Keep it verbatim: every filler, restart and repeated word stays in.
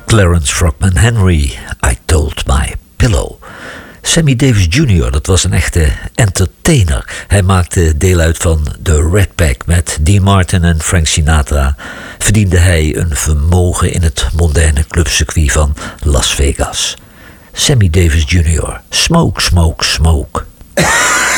Clarence Frogman Henry, I Told My Pillow. Sammy Davis junior, dat was een echte entertainer. Hij maakte deel uit van de Red Pack met Dean Martin en Frank Sinatra. Verdiende hij een vermogen in het mondaine clubcircuit van Las Vegas. Sammy Davis junior, Smoke, Smoke, Smoke.